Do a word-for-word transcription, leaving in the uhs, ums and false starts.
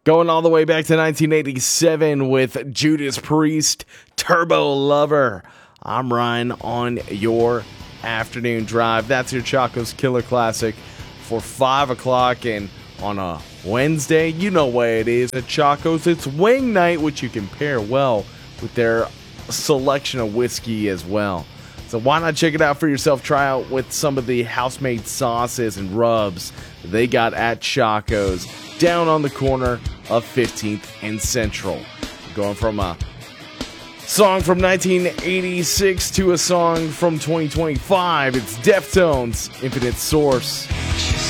Going all the way back to nineteen eighty-seven with Judas Priest, Turbo Lover. I'm Ryan on your afternoon drive. That's your Chacos Killer Classic for five o'clock. And on a Wednesday, you know what it is at Chacos. It's wing night, which you can pair well with their selection of whiskey as well. So why not check it out for yourself? Try out with some of the house-made sauces and rubs they got at Chacos down on the corner of fifteenth and Central. Going from a song from nineteen eighty-six to a song from twenty twenty-five, it's Deftones, Infinite Source.